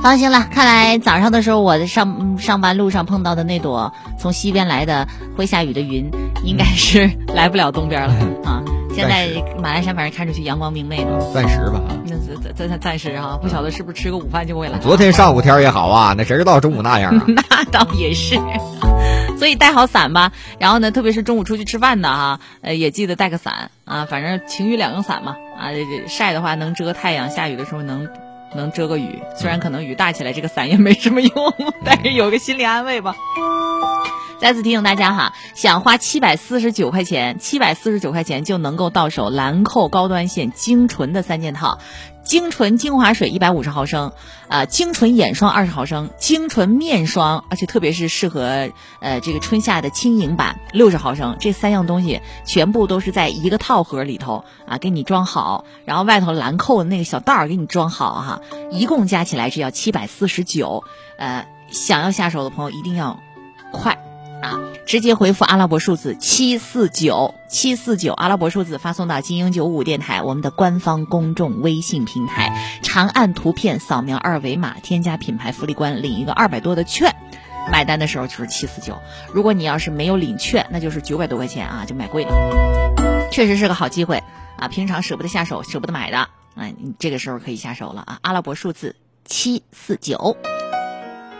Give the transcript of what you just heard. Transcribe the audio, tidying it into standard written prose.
放心了，看来早上的时候我在上班路上碰到的那朵从西边来的会下雨的云，应该是来不了东边了啊。现在马鞍山反正看出去阳光明媚的， 暂时吧。 那暂时啊，不晓得是不是吃个午饭就会来。 昨天上午天也好啊，那谁知道中午那样啊？ 那倒也是。所以带好伞吧，然后呢，特别是中午出去吃饭的哈，也记得带个伞啊，反正晴雨两用伞嘛啊，晒的话能遮太阳，下雨的时候能遮个雨，虽然可能雨大起来这个伞也没什么用，但是有个心理安慰吧。再次提醒大家哈，想花749块钱就能够到手兰蔻高端线精纯的3件套，精纯精华水150毫升，精纯眼霜20毫升，精纯面霜，而且特别是适合这个春夏的轻盈版60毫升，这3样东西全部都是在一个套盒里头啊，给你装好，然后外头兰蔻的那个小袋儿给你装好哈，一共加起来是要749，想要下手的朋友一定要快。直接回复阿拉伯数字749阿拉伯数字发送到精英955电台我们的官方公众微信平台，长按图片扫描2维码添加品牌福利官，领一个200多的券，买单的时候就是749。如果你要是没有领券，那就是900多块钱啊，就买贵了。确实是个好机会啊，平常舍不得下手舍不得买的，你这个时候可以下手了啊。阿拉伯数字749。